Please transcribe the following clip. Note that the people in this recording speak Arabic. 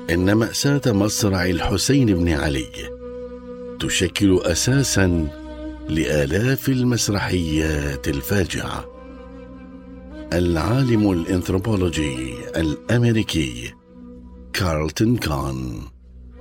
إن مأساة مصرع الحسين بن علي تشكل أساسا لآلاف المسرحيات الفاجعة. العالم الأنثروبولوجي الأمريكي كارلتون كون